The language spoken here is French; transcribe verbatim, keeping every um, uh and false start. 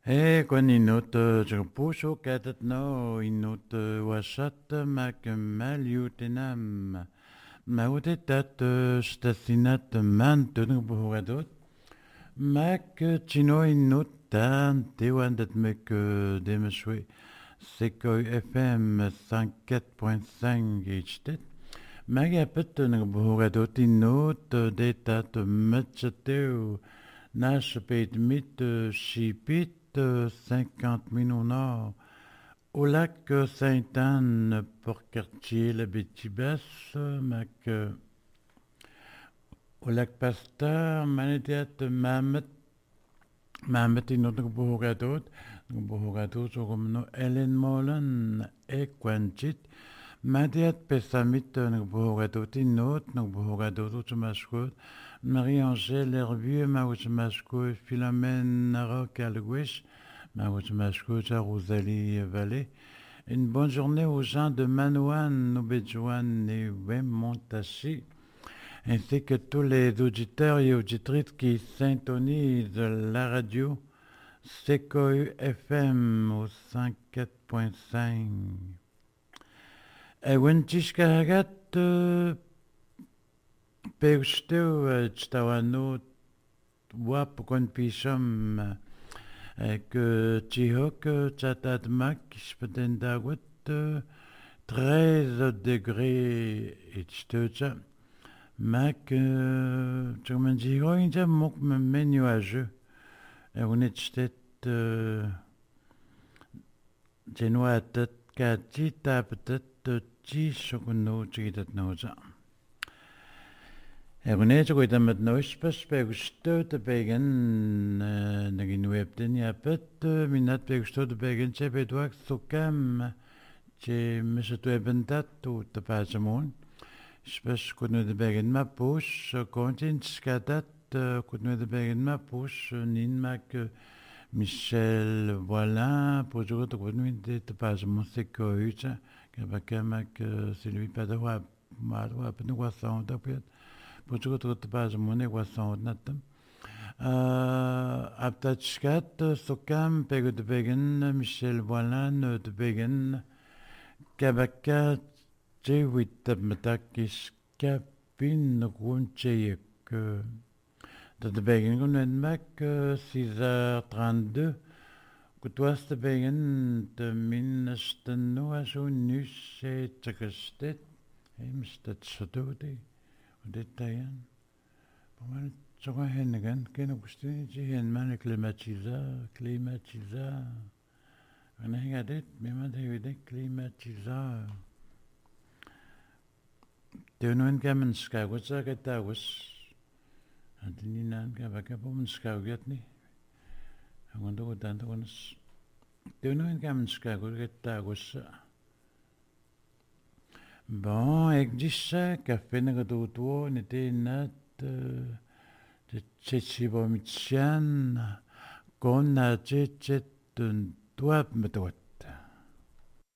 Hey, quan inut jo pusho katat no inut washat mak maliutenam. Mautetat stasinat man tunug buhuradot. Mak chino inut tan tewandat mek demeswe. Sekoy F M cinquante-quatre point cinq gichtet. Mak apet tunug buhuradot inut detat matchateu. Nash peit mit chipit cinquante mille au nord. Au lac Sainte-Anne, Port-Cartier, la Bétibas, Mac, au lac Pasteur, Manediat, Mamet, Mamet, in notre Bohogadot, Bohogadot, Soromno, Ellen Molen, Equanchit, Madiat Pessamit, Bohogadot, in notre, Bohogadot, Automascot, Marie-Angèle Hervieux, Maouchmasco, Philomène Narok, Algouech, Maouchmasco, Rosalie Vallée. Une bonne journée aux gens de Manouane, Noubedjouane et Wem-Montachi, ainsi que tous les auditeurs et auditrices qui syntonisent la radio Sekoy F M au cinquante-quatre point cinq. Et Wentishkahagat, Peusteu, Tstawano, Wap, Konpisham, que Chihok, Chatadmak, Spedendawet, treize degrés et Tstoja. Mac, tu me dis, oh, il y a mon nuageux. Et on est peut-être, j'ai noie tête, kati, ta peut-être, ti, chocono, chitat noja. Et on est, je crois, dans notre noche, parce que je te te pagan, nagin web, y a peut-être, minat, parce que je te pagan, j'ai besoin que sokam, j'ai, mais je te bendat, ou te pas de monde. Spes kunnen de bergen ma push, content skatat, kunnen de bergen ma push, nin mak Michel voilà, pour jouer de connu de te pas mon sécurité, que va mak c'est lui pas de wa ma wa pas de wa son d'après, pour jouer de te pas mon wa son natam. Euh, aptat skat, sokam, pego de bergen, Michel voilà, de bergen, kabaka, j'ai huit matakis capin runcheyek. Dat de begin kon en mak six heures trente-deux. Que toi de begin de minnesten no a zo nus et gestet. Hem stat sodode. Und det tayan. Pomal tsoga hennegan ken augustin ji hen man climatiseur, climatiseur. On a regardé, mais man de climatiseur. Teunuan kamen skawus a gatawus. Antini nan ka baka po man skawgat ni. Ang ando ko tanto ko nas. Teunuan kamen skawus gatawus. Bon, ek disa kafe na katutuo ni te nat te chechibo mitsian kon na chechet tuap metot.